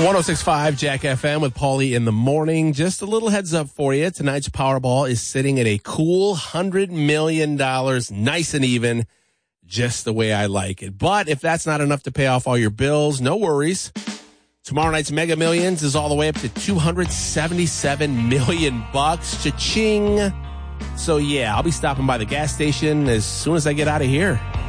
106.5 Jack FM with Paulie in the morning. Just a little heads up for you. Tonight's Powerball is sitting at a cool $100 million, nice and even, just the way I like it. But if that's not enough to pay off all your bills, no worries. Tomorrow night's Mega Millions is all the way up to $277 million. Cha-ching. So yeah, I'll be stopping by the gas station as soon as I get out of here.